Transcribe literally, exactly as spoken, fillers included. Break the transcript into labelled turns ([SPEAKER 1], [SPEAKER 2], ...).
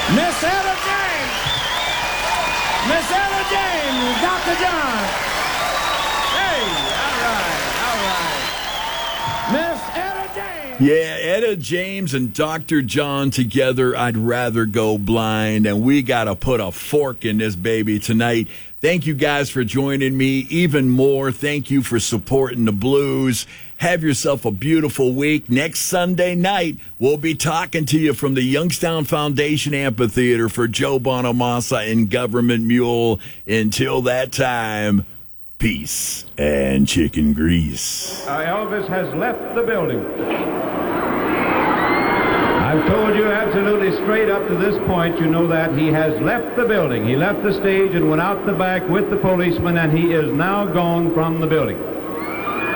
[SPEAKER 1] Miss Etta James. Miss Etta James, Doctor John. Hey, all right, all right. Miss Etta James.
[SPEAKER 2] Yeah, Etta James and Doctor John together, I'd rather go blind. And we got to put a fork in this baby tonight. Thank you guys for joining me. Even more, thank you for supporting the Blues. Have yourself a beautiful week. Next Sunday night, we'll be talking to you from the Youngstown Foundation Amphitheater for Joe Bonamassa and Government Mule. Until that time, peace and chicken grease.
[SPEAKER 3] Uh, Elvis has left the building. I've told you absolutely straight up to this point, you know that he has left the building. He left the stage and went out the back with the policeman, and he is now gone from the building.